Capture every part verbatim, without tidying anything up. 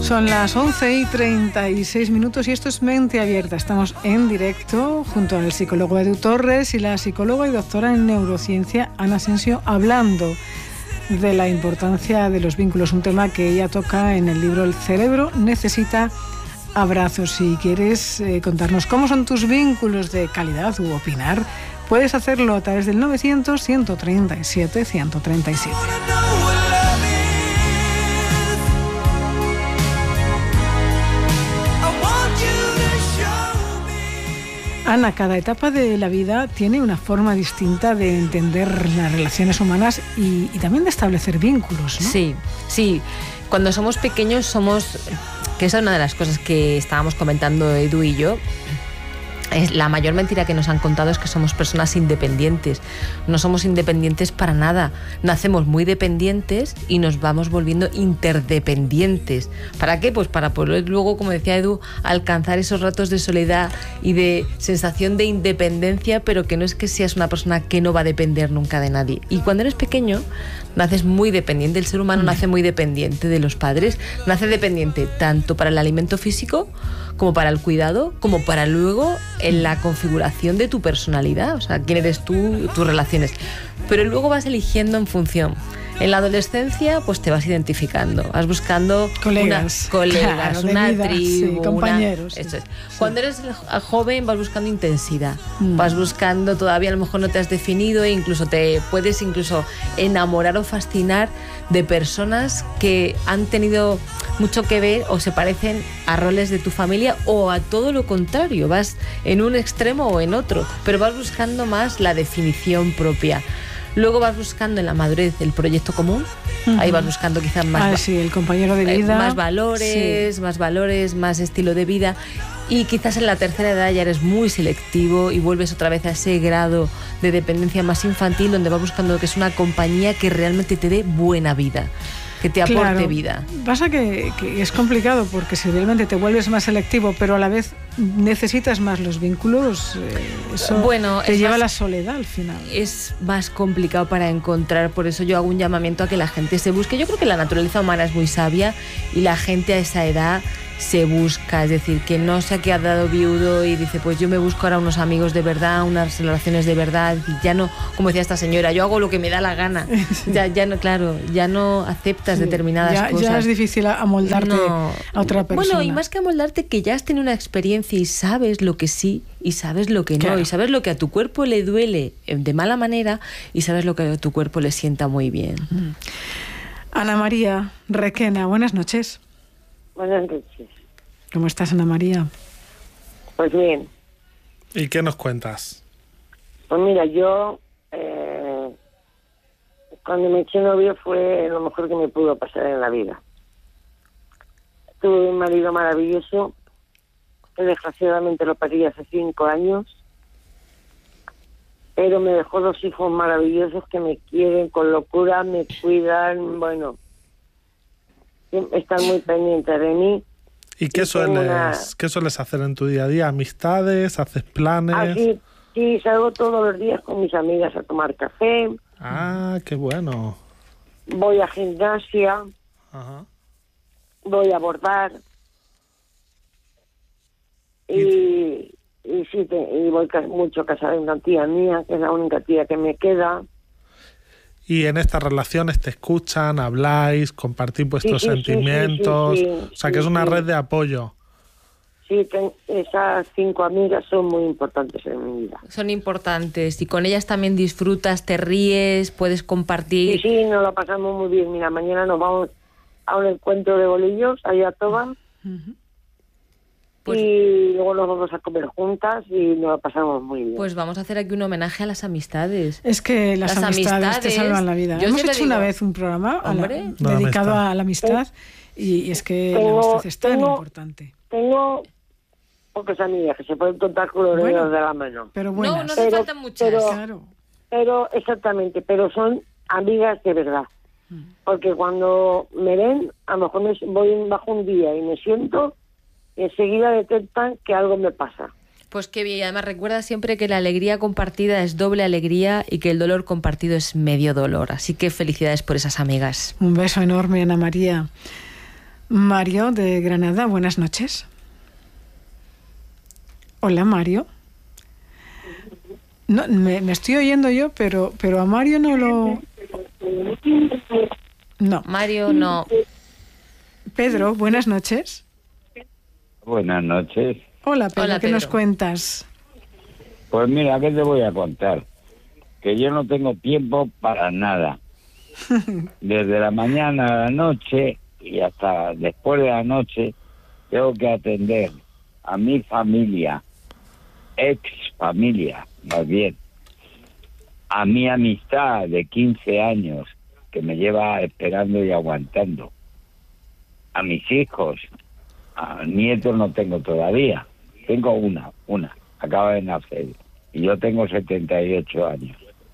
Son las once y treinta y seis minutos y esto es Mente Abierta. Estamos en directo junto al psicólogo Edu Torres y la psicóloga y doctora en neurociencia Ana Asensio, hablando de la importancia de los vínculos, un tema que ella toca en el libro El cerebro necesita abrazos. Si quieres eh, contarnos cómo son tus vínculos de calidad u opinar, puedes hacerlo a través del novecientos, ciento treinta y siete, ciento treinta y siete. Ana, cada etapa de la vida tiene una forma distinta de entender las relaciones humanas y, y también de establecer vínculos, ¿no? Sí, sí. Cuando somos pequeños somos, que esa es una de las cosas que estábamos comentando Edu y yo, es la mayor mentira que nos han contado es que somos personas independientes. No somos independientes para nada. Nacemos muy dependientes y nos vamos volviendo interdependientes. ¿Para qué? Pues para poder luego, como decía Edu, alcanzar esos ratos de soledad y de sensación de independencia, pero que no es que seas una persona que no va a depender nunca de nadie. Y cuando eres pequeño, naces muy dependiente. El ser humano nace muy dependiente de los padres. Nace dependiente tanto para el alimento físico como para el cuidado, como para luego en la configuración de tu personalidad, o sea, quién eres tú, tus relaciones. Pero luego vas eligiendo en función. En la adolescencia, pues te vas identificando, vas buscando colegas, una, colegas, claro, una vida, tribu, sí, compañeros. Una, eso es. Sí. Cuando eres joven vas buscando intensidad, mm. vas buscando, todavía a lo mejor no te has definido e incluso te puedes incluso enamorar o fascinar de personas que han tenido mucho que ver o se parecen a roles de tu familia o a todo lo contrario, vas en un extremo o en otro, pero vas buscando más la definición propia. Luego vas buscando en la madurez el proyecto común, uh-huh. Ahí vas buscando quizás más, ah, sí, el compañero de vida, eh, más valores, sí. más valores, más estilo de vida. Y quizás en la tercera edad ya eres muy selectivo y vuelves otra vez a ese grado de dependencia más infantil, donde vas buscando lo que es una compañía que realmente te dé buena vida, que te aporte claro. vida. Pasa que, que es complicado porque si realmente te vuelves más selectivo, pero a la vez necesitas más los vínculos, eh, eso bueno, te lleva más, a la soledad al final. Es más complicado para encontrar, por eso yo hago un llamamiento a que la gente se busque. Yo creo que la naturaleza humana es muy sabia y la gente a esa edad se busca, es decir, que no se ha quedado viudo y dice, pues yo me busco ahora unos amigos de verdad, unas relaciones de verdad, y ya no, como decía esta señora, yo hago lo que me da la gana. Sí. Ya, ya no, claro, ya no aceptas sí. determinadas ya, cosas. Ya es difícil amoldarte no. a otra persona. Bueno, y más que amoldarte, que ya has tenido una experiencia y sabes lo que sí y sabes lo que no, claro. Y sabes lo que a tu cuerpo le duele de mala manera y sabes lo que a tu cuerpo le sienta muy bien. Mm. Ana María Requena, buenas noches. Buenas noches. ¿Cómo estás, Ana María? Pues bien. ¿Y qué nos cuentas? Pues mira, yo eh, cuando me eché novio fue lo mejor que me pudo pasar en la vida. Tuve un marido maravilloso, que desgraciadamente lo perdí hace cinco años, pero me dejó dos hijos maravillosos que me quieren con locura, me cuidan, bueno, están muy pendientes de mí. ¿Y qué, y sueles, una... qué sueles hacer en tu día a día? ¿Amistades? ¿Haces planes? Ah, sí, sí, salgo todos los días con mis amigas a tomar café. Ah, qué bueno. Voy a gimnasia. Ajá. Voy a bordar. Y, y, y sí, te, y voy mucho a casa de una tía mía, que es la única tía que me queda. Y en estas relaciones te escuchan, habláis, compartís vuestros sí, sí, sentimientos, sí, sí, sí, sí, o sea que sí, es una sí. red de apoyo. Sí, ten, esas cinco amigas son muy importantes en mi vida. Son importantes y con ellas también disfrutas, te ríes, puedes compartir. Sí, sí, nos lo pasamos muy bien. Mira, mañana nos vamos a un encuentro de bolillos allá a Toban. Uh-huh. Pues, y luego nos vamos a comer juntas y nos lo pasamos muy bien. Pues vamos a hacer aquí un homenaje a las amistades. Es que las, las amistades, amistades te salvan la vida. Hemos hecho digo, una vez un programa a la, no, dedicado amistad. a la amistad y, y es que tengo, la amistad es tan tengo, importante. Tengo pocas amigas que se pueden contar con los dedos bueno, de la mano. Pero buenas. No, no hace falta muchas. Pero, claro. pero exactamente, pero son amigas de verdad. Hmm. Porque cuando me ven, a lo mejor me voy bajo un día y me siento... enseguida detectan que algo me pasa. Pues qué bien, además recuerda siempre que la alegría compartida es doble alegría y que el dolor compartido es medio dolor. Así que felicidades por esas amigas. Un beso enorme, Ana María. Mario de Granada, buenas noches. Hola, Mario. No, me, me estoy oyendo yo, pero, pero a Mario no lo... No. Mario, no. Pedro, buenas noches. Buenas noches. Hola, Pedro, Hola, ¿qué Pedro. nos cuentas? Pues mira, ¿qué te voy a contar? Que yo no tengo tiempo para nada. Desde la mañana a la noche y hasta después de la noche tengo que atender a mi familia, ex familia, más bien, a mi amistad de quince años que me lleva esperando y aguantando, a mis hijos, a nietos no tengo todavía, tengo una, una, acaba de nacer y yo tengo setenta y ocho años.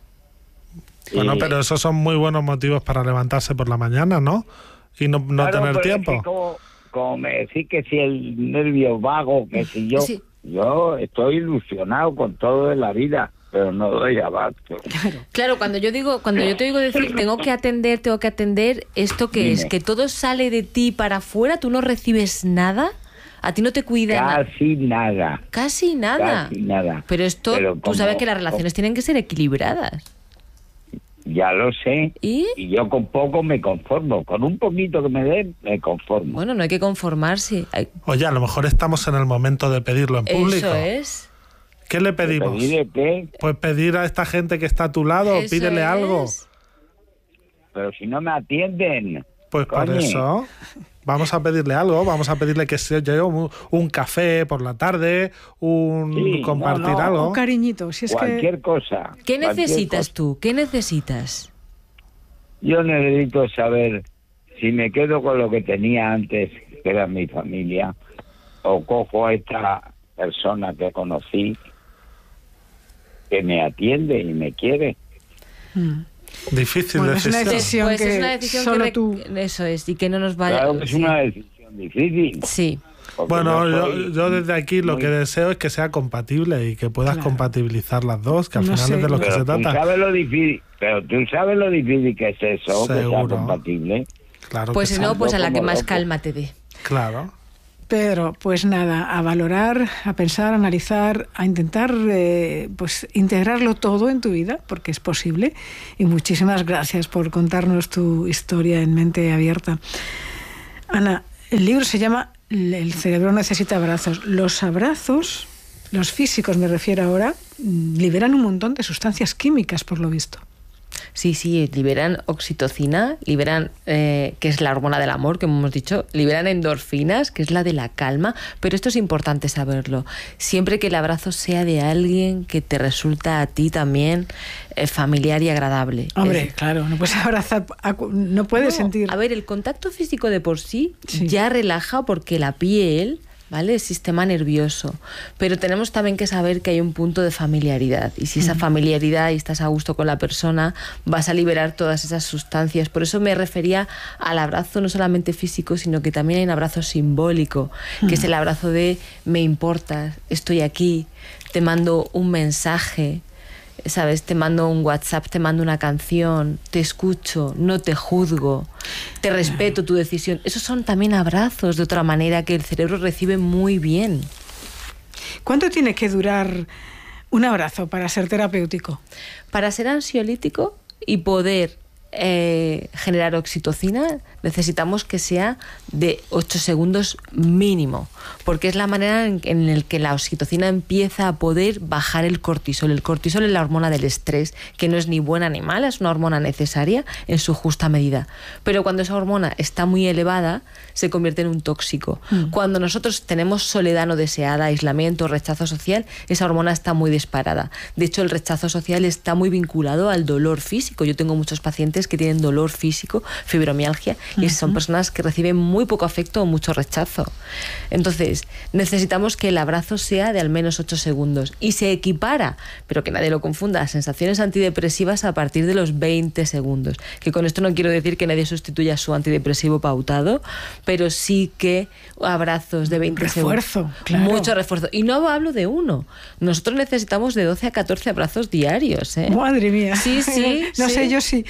Bueno, Y- pero esos son muy buenos motivos para levantarse por la mañana, ¿no? Y no, no Claro, tener pero es tiempo. que como, como me decís que si el nervio vago, que si yo... Sí. Yo estoy ilusionado con todo de la vida, pero no doy abasto. Claro, cuando yo digo, cuando yo te digo decir tengo que atender, tengo que atender, ¿esto qué es? Dime. ¿Que todo sale de ti para afuera? ¿Tú no recibes nada? ¿A ti no te cuida nada? Casi nada. Casi nada. Casi nada. Pero esto, Pero tú como- sabes que las relaciones tienen que ser equilibradas. Ya lo sé. ¿Y? Y yo con poco me conformo. Con un poquito que me den, me conformo. Bueno, no hay que conformarse. Hay- Oye, a lo mejor estamos en el momento de pedirlo en público. Eso es. ¿Qué le pedimos? ¿Pedir qué? Pues pedir a esta gente que está a tu lado, Eso pídele es. algo. Pero si no me atienden. Pues por Coño. eso vamos a pedirle algo, vamos a pedirle que se yo un, un café por la tarde, un Sí, compartir no, no, algo. Un cariñito, si es Cualquier que... cosa. ¿Qué cualquier necesitas cosa. tú? ¿Qué necesitas? Yo necesito saber si me quedo con lo que tenía antes, que era mi familia, o cojo a esta persona que conocí, que me atiende y me quiere. Mm. Difícil Bueno, es una decisión. decisión Pues es que una decisión solo que... re- tú... Eso es, y que no nos vaya... Claro que es sí. una decisión difícil. Sí. porque Bueno, yo yo, soy yo desde aquí lo muy- que deseo es que sea compatible y que puedas Claro. compatibilizar las dos, que al No final sé. es de lo que Pero se tú trata. sabes lo difícil, pero tú sabes lo difícil que es eso, que sea Seguro. compatible. Claro Pues que si sí. no, pues a la que Como más loco. calma te dé. Claro. Pedro, pues nada, a valorar, a pensar, a analizar, a intentar eh, pues integrarlo todo en tu vida, porque es posible. Y muchísimas gracias por contarnos tu historia en Mente Abierta. Ana, el libro se llama El cerebro necesita abrazos. Los abrazos, los físicos me refiero ahora, liberan un montón de sustancias químicas, por lo visto. Sí, sí, liberan oxitocina, liberan, eh, que es la hormona del amor, que hemos dicho, liberan endorfinas, que es la de la calma, pero esto es importante saberlo. Siempre que el abrazo sea de alguien que te resulta a ti también eh, familiar y agradable. Hombre, Es- claro, no puedes abrazar, no puedes No, sentir... A ver, el contacto físico de por sí, Sí. ya relaja porque la piel, ¿vale? El sistema nervioso. Pero tenemos también que saber que hay un punto de familiaridad. Y si esa familiaridad y estás a gusto con la persona, vas a liberar todas esas sustancias. Por eso me refería al abrazo no solamente físico, sino que también hay un abrazo simbólico, que es el abrazo de me importas, estoy aquí, te mando un mensaje, ¿sabes? Te mando un WhatsApp, te mando una canción, te escucho, no te juzgo, te respeto tu decisión. Esos son también abrazos de otra manera que el cerebro recibe muy bien. ¿Cuánto tiene que durar un abrazo para ser terapéutico? Para ser ansiolítico y poder eh, generar oxitocina, necesitamos que sea de ocho segundos mínimo, porque es la manera en, en la que la oxitocina empieza a poder bajar el cortisol. El cortisol es la hormona del estrés, que no es ni buena ni mala, es una hormona necesaria en su justa medida. Pero cuando esa hormona está muy elevada, se convierte en un tóxico. Mm. Cuando nosotros tenemos soledad no deseada, aislamiento, rechazo social, esa hormona está muy disparada. De hecho, el rechazo social está muy vinculado al dolor físico. Yo tengo muchos pacientes que tienen dolor físico, fibromialgia, y son personas que reciben muy poco afecto o mucho rechazo. Entonces, necesitamos que el abrazo sea de al menos ocho segundos y se equipara, pero que nadie lo confunda, a sensaciones antidepresivas a partir de los veinte segundos. Que con esto no quiero decir que nadie sustituya su antidepresivo pautado, pero sí que abrazos de veinte refuerzo, segundos. Claro. Mucho refuerzo. Y no hablo de uno. Nosotros necesitamos de doce a catorce abrazos diarios, ¿eh? Madre mía. Sí, sí. no sí. sé yo si la media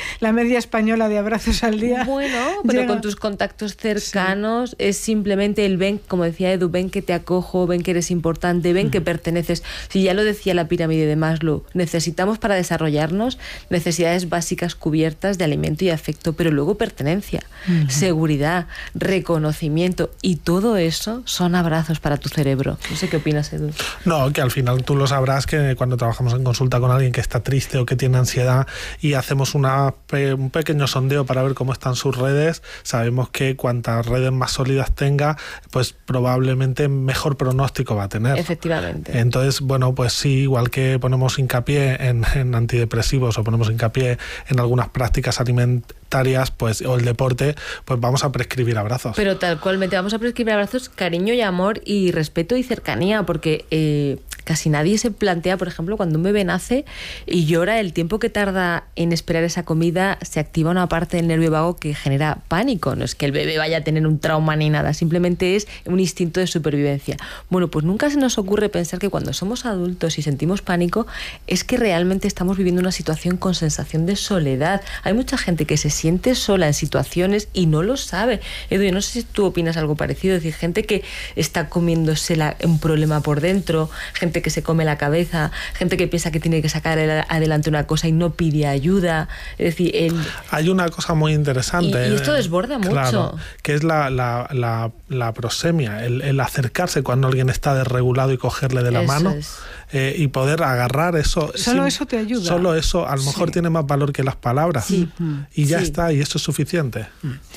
media española de abrazos al día. Bueno, pero llega... con tus contactos cercanos, sí. Es simplemente el ven, como decía Edu, ven que te acojo, ven que eres importante, ven uh-huh. que perteneces. Si ya lo decía la pirámide de Maslow, necesitamos para desarrollarnos necesidades básicas cubiertas de alimento y afecto, pero luego pertenencia, uh-huh. seguridad, reconocimiento, y todo eso son abrazos para tu cerebro. No sé qué opinas, Edu. No, que al final tú lo sabrás, que cuando trabajamos en consulta con alguien que está triste o que tiene ansiedad y hacemos una, un pequeño sondeo para ver cómo están sus redes, sabemos que cuantas redes más sólidas tenga, pues probablemente mejor pronóstico va a tener. Efectivamente. Entonces, bueno, pues sí, igual que ponemos hincapié en, en antidepresivos o ponemos hincapié en algunas prácticas alimentarias, pues, o el deporte, pues vamos a prescribir abrazos. Pero tal cualmente vamos a prescribir abrazos, cariño y amor y respeto y cercanía, porque eh, casi nadie se plantea, por ejemplo, cuando un bebé nace y llora, el tiempo que tarda en esperar esa comida, se activa una parte del nervio vago que genera pánico. No es que el bebé vaya a tener un trauma ni nada, simplemente es un instinto de supervivencia. Bueno, pues nunca se nos ocurre pensar que cuando somos adultos y sentimos pánico es que realmente estamos viviendo una situación con sensación de soledad. Hay mucha gente que se siente sola en situaciones y no lo sabe. Edu, yo no sé si tú opinas algo parecido, es decir, gente que está comiéndose la, un problema por dentro, gente que se come la cabeza, gente que piensa que tiene que sacar adelante una cosa y no pide ayuda. Es decir, el... hay una cosa muy interesante. Y, y esto desborda mucho. Claro, que es la, la, la, la prosemia, el, el acercarse cuando alguien está desregulado y cogerle de la eso mano. Es. Eh, y poder agarrar eso. Solo sin, eso te ayuda. Solo eso a lo mejor sí. tiene más valor que las palabras. Sí. Y ya sí. está, y eso es suficiente.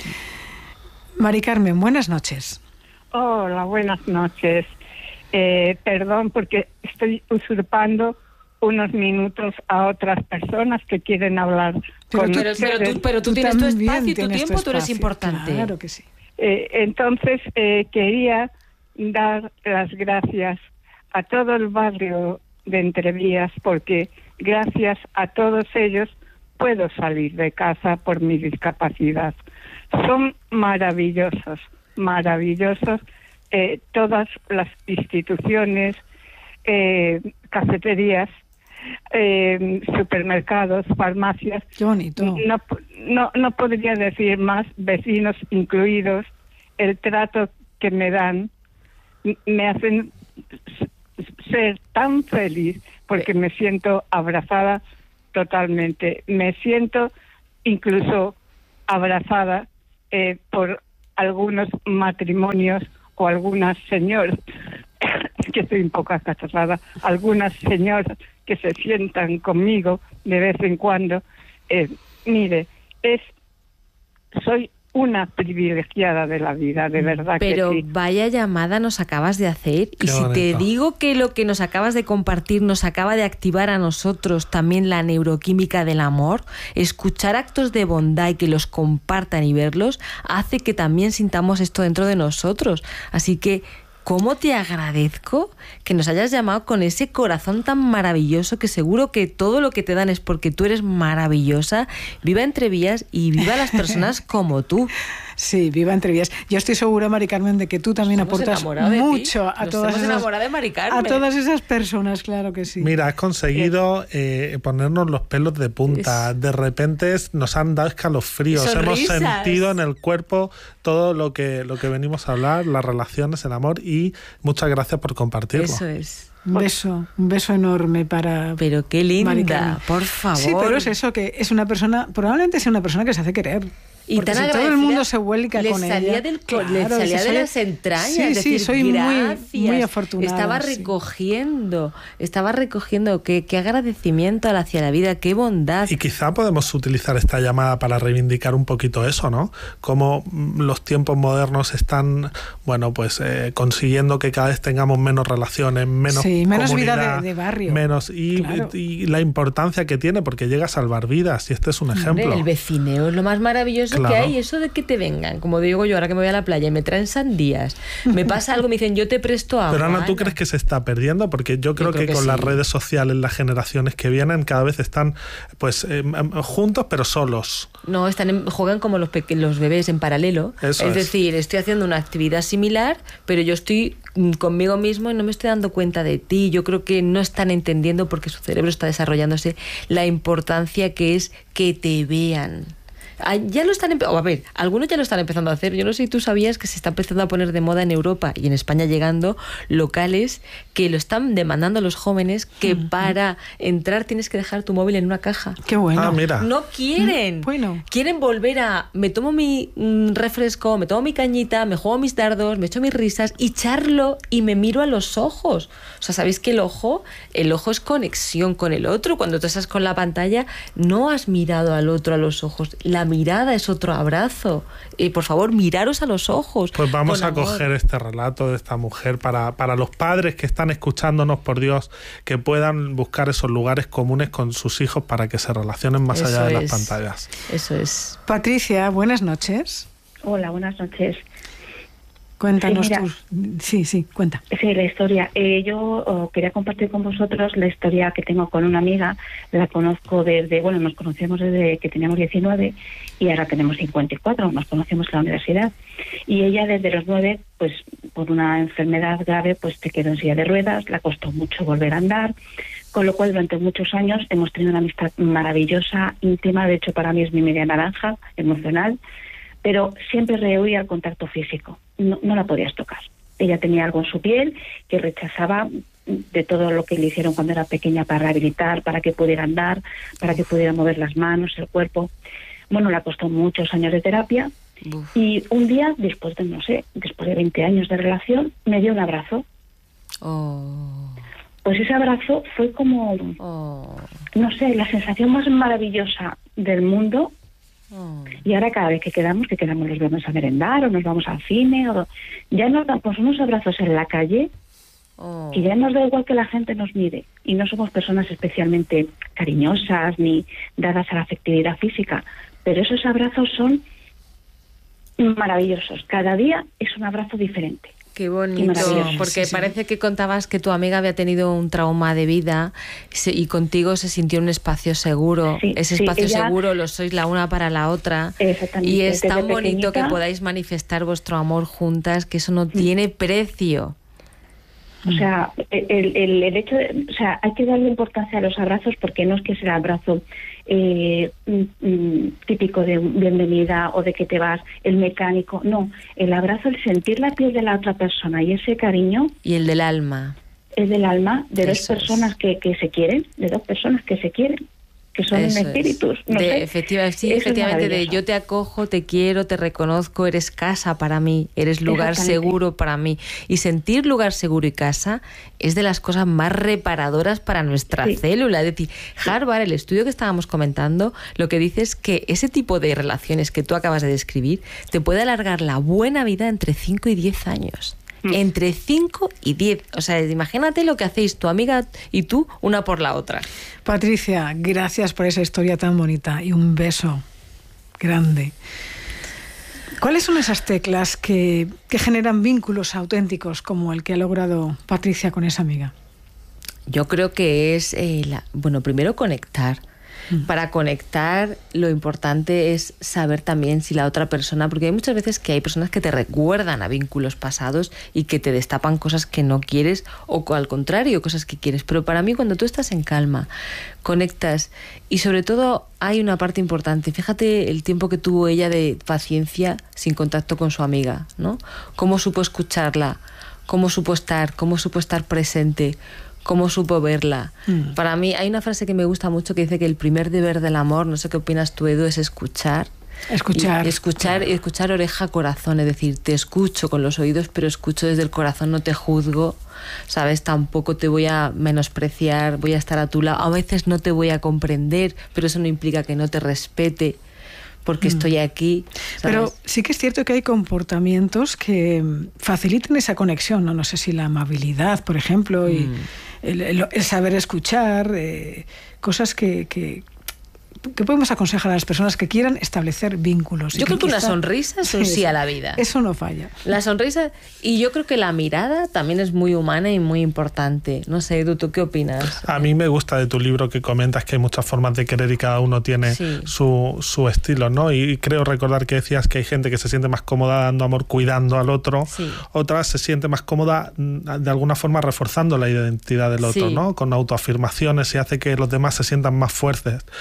Mari Carmen, buenas noches. Hola, buenas noches. Eh, perdón porque estoy usurpando unos minutos a otras personas que quieren hablar pero con pero, ustedes. pero tú, pero tú, tú tienes tu espacio y tu tiempo, tu tú eres importante. Claro que sí. Eh, entonces, eh, quería dar las gracias a todo el barrio de Entrevías, porque gracias a todos ellos puedo salir de casa por mi discapacidad. Son maravillosos, maravillosos eh, todas las instituciones, eh, cafeterías, eh, supermercados, farmacias. Qué bonito. No, no, no podría decir más, vecinos incluidos, el trato que me dan, me hacen ser tan feliz porque me siento abrazada totalmente. Me siento incluso abrazada eh, por algunos matrimonios o algunas señoras, que estoy un poco acachorrada, algunas señoras que se sientan conmigo de vez en cuando. Eh, mire, es soy una privilegiada de la vida, de verdad. Pero que sí. Vaya llamada nos acabas de hacer. Qué y si bonito. te digo que lo que nos acabas de compartir nos acaba de activar a nosotros también la neuroquímica del amor, escuchar actos de bondad y que los compartan y verlos hace que también sintamos esto dentro de nosotros. Así que ¿cómo te agradezco que nos hayas llamado con ese corazón tan maravilloso, que seguro que todo lo que te dan es porque tú eres maravillosa? Viva Entrevías y viva las personas como tú. Sí, viva Entrevías. Yo estoy segura, Mari Carmen, de que tú también Nos aportas de mucho a Nos todas, hemos esas, enamorado de Mari Carmen. a todas esas personas, claro que sí. Mira, has conseguido eh, ponernos los pelos de punta. Es... De repente nos han dado escalofríos. Sonrisas. Hemos sentido en el cuerpo todo lo que, lo que venimos a hablar, las relaciones, el amor, y muchas gracias por compartirlo. Eso es. Un beso, un beso enorme para... Pero qué linda, por favor. Sí, pero es eso, que es una persona, probablemente sea una persona que se hace querer. Y porque tan si todo el mundo se vuelca le con salía ella, del, claro, le salía de sale, las entrañas. Sí, es decir, sí, soy gracias. muy, muy afortunada. Estaba sí. recogiendo, estaba recogiendo qué, qué agradecimiento hacia la vida, qué bondad. Y quizá podemos utilizar esta llamada para reivindicar un poquito eso, ¿no? Cómo los tiempos modernos están, bueno, pues eh, consiguiendo que cada vez tengamos menos relaciones, menos sí, menos comunidad, vida de, de barrio. Menos, y, claro. y, y la importancia que tiene, porque llega a salvar vidas, y este es un ejemplo. Hombre, el vecineo es lo más maravilloso claro. que hay, eso de que te vengan, como digo yo, ahora que me voy a la playa y me traen sandías, me pasa algo, me dicen, yo te presto agua. Pero Ana, ¿tú crees que se está perdiendo? Porque yo creo, yo creo que, que con sí. las redes sociales, las generaciones que vienen, cada vez están pues eh, juntos, pero solos. No, están en, juegan como los, peque- los bebés en paralelo. Eso es, es decir, estoy haciendo una actividad similar, pero yo estoy conmigo mismo y no me estoy dando cuenta de ti. Yo creo que no están entendiendo, porque su cerebro está desarrollándose, la importancia que es que te vean. Ya lo están empezando, a ver, algunos ya lo están empezando a hacer. Yo no sé si tú sabías que se está empezando a poner de moda en Europa y en España llegando locales que lo están demandando a los jóvenes que uh-huh. para entrar tienes que dejar tu móvil en una caja. Qué bueno. Ah, mira. No quieren. Bueno. Quieren volver a, me tomo mi mm, refresco, me tomo mi cañita, me juego mis dardos, me echo mis risas y charlo y me miro a los ojos. O sea, ¿sabéis que el ojo, el ojo es conexión con el otro? Cuando tú estás con la pantalla, no has mirado al otro a los ojos. La mirada es otro abrazo. Y por favor, miraros a los ojos. Pues vamos a amor. coger este relato de esta mujer para, para los padres que están escuchándonos, por Dios, que puedan buscar esos lugares comunes con sus hijos para que se relacionen más Eso allá de es. las pantallas. Eso es. Patricia, buenas noches. Hola, buenas noches. Cuéntanos sí, mira, tus... Sí, sí, cuenta. Sí, la historia. Eh, yo oh, quería compartir con vosotros la historia que tengo con una amiga. La conozco desde, bueno, nos conocemos desde que teníamos diecinueve y ahora tenemos cincuenta y cuatro. Nos conocemos en la universidad. Y ella desde los nueve, pues por una enfermedad grave, pues se quedó en silla de ruedas. Le costó mucho volver a andar. Con lo cual, durante muchos años hemos tenido una amistad maravillosa, íntima. De hecho, para mí es mi media naranja, emocional. Pero siempre rehuía el contacto físico. No, no la podías tocar. Ella tenía algo en su piel que rechazaba de todo lo que le hicieron cuando era pequeña para rehabilitar, para que pudiera andar, para que pudiera mover las manos, el cuerpo. Bueno, le costó muchos años de terapia. Uf. Y un día, después de, no sé, después de veinte años de relación, me dio un abrazo. Oh. Pues ese abrazo fue como, oh. no sé, la sensación más maravillosa del mundo. Oh. Y ahora cada vez que quedamos, que quedamos los vamos a merendar o nos vamos al cine, o ya nos damos unos abrazos en la calle oh. y ya nos da igual que la gente nos mire. Y no somos personas especialmente cariñosas ni dadas a la afectividad física, pero esos abrazos son maravillosos. Cada día es un abrazo diferente. Qué bonito, porque sí, sí. parece que contabas que tu amiga había tenido un trauma de vida y contigo se sintió un espacio seguro. Sí, Ese espacio sí, ella, seguro lo sois la una para la otra. Exactamente. Y es Desde tan bonito pequeñita, que podáis manifestar vuestro amor juntas, que eso no tiene precio. O sea, el, el, el hecho de, o sea, hay que darle importancia a los abrazos porque no es que sea el abrazo eh, mm, típico de bienvenida o de que te vas, el mecánico, no, el abrazo, el sentir la piel de la otra persona y ese cariño. Y el del alma. Es del alma, de dos Eso personas es. que, que se quieren, de dos personas que se quieren. Que son Eso espíritus. No de, sé. efectiva, sí, Eso efectivamente, de yo te acojo, te quiero, te reconozco, eres casa para mí, eres lugar seguro para mí. Y sentir lugar seguro y casa es de las cosas más reparadoras para nuestra sí. célula. Es decir, Harvard, el estudio que estábamos comentando, lo que dice es que ese tipo de relaciones que tú acabas de describir te puede alargar la buena vida entre cinco y diez años. Entre cinco y diez. O sea, imagínate lo que hacéis tu amiga y tú, una por la otra. Patricia, gracias por esa historia tan bonita y un beso grande. ¿Cuáles son esas teclas que, que generan vínculos auténticos como el que ha logrado Patricia con esa amiga? Yo creo que es, eh, la, bueno, primero conectar. Para conectar, lo importante es saber también si la otra persona, porque hay muchas veces que hay personas que te recuerdan a vínculos pasados y que te destapan cosas que no quieres o al contrario, cosas que quieres. Pero para mí, cuando tú estás en calma, conectas y sobre todo hay una parte importante. Fíjate el tiempo que tuvo ella de paciencia sin contacto con su amiga, ¿no? Cómo supo escucharla, cómo supo estar, cómo supo estar presente, cómo supo verla. Mm. Para mí hay una frase que me gusta mucho que dice que el primer deber del amor, no sé qué opinas tú, Edu, es escuchar. Escuchar. Y escuchar, y escuchar oreja, corazón, es decir, te escucho con los oídos, pero escucho desde el corazón, no te juzgo, ¿sabes? Tampoco te voy a menospreciar, voy a estar a tu lado. A veces no te voy a comprender, pero eso no implica que no te respete, porque estoy aquí, ¿sabes? Pero sí que es cierto que hay comportamientos que facilitan esa conexión, no, no sé si la amabilidad, por ejemplo, y mm. el, el, el saber escuchar, eh, cosas que, que, que podemos aconsejar a las personas que quieran establecer vínculos. Yo creo que una sonrisa es un sí a la vida. Eso no falla. La sonrisa, y yo creo que la mirada también es muy humana y muy importante. No sé, Edu, ¿tú qué opinas? A mí me gusta de tu libro que comentas que hay muchas formas de querer y cada uno tiene sí. su, su estilo, ¿no? Y creo recordar que decías que hay gente que se siente más cómoda dando amor cuidando al otro, sí. otras se siente más cómoda de alguna forma reforzando la identidad del otro, sí. ¿no? Con autoafirmaciones y hace que los demás se sientan más fuertes, más fuertes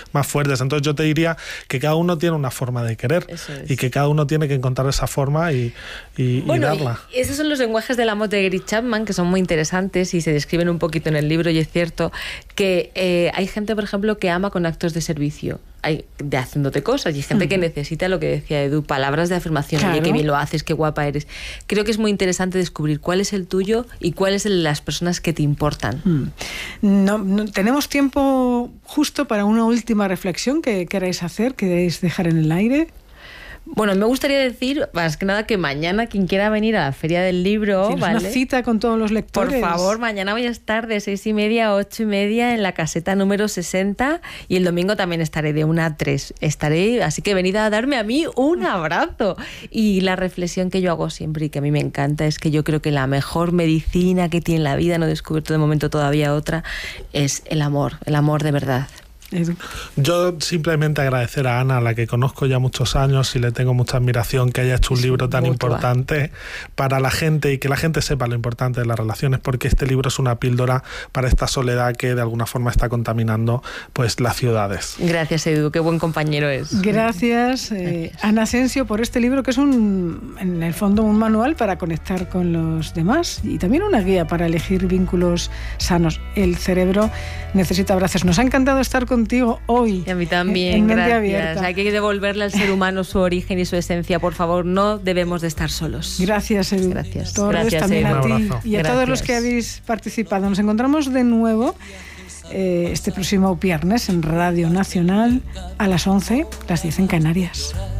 verdes. Entonces yo te diría que cada uno tiene una forma de querer es. y que cada uno tiene que encontrar esa forma y, y, bueno, y darla. Y esos son los lenguajes del amor de Gary Chapman, que son muy interesantes y se describen un poquito en el libro, y es cierto que eh, hay gente, por ejemplo, que ama con actos de servicio, hay, de haciéndote cosas, y hay gente mm. que necesita lo que decía Edu, palabras de afirmación, claro. Oye, qué bien lo haces, qué guapa eres. Creo que es muy interesante descubrir cuál es el tuyo y cuál es el de las personas que te importan. Mm. No, no, tenemos tiempo justo para una última reflexión que queráis hacer, queréis dejar en el aire. Bueno, me gustaría decir, más que nada, que mañana quien quiera venir a la Feria del Libro, ¿tienes ¿vale? una cita con todos los lectores? Por favor, mañana voy a estar de seis y media a ocho y media en la caseta número sesenta, y el domingo también estaré de una a tres. Estaré, así que venid a darme a mí un abrazo. Y la reflexión que yo hago siempre y que a mí me encanta es que yo creo que la mejor medicina que tiene la vida, no he descubierto de momento todavía otra, es el amor, el amor de verdad. Yo simplemente agradecer a Ana, a la que conozco ya muchos años y le tengo mucha admiración, que haya hecho un libro tan importante para la gente y que la gente sepa lo importante de las relaciones, porque este libro es una píldora para esta soledad que de alguna forma está contaminando pues las ciudades. Gracias, Edu, qué buen compañero es. Gracias, eh, Ana Asensio, por este libro que es un, en el fondo, un manual para conectar con los demás y también una guía para elegir vínculos sanos. El cerebro necesita abrazos. Nos ha encantado estar con contigo hoy. Y a mí también, gracias. Hay que devolverle al ser humano su origen y su esencia. Por favor, no debemos de estar solos. Gracias, Edu. Gracias. Torres, gracias, también Edu. a ti y a gracias. todos los que habéis participado. Nos encontramos de nuevo eh, este próximo viernes en Radio Nacional a las once, las diez en Canarias.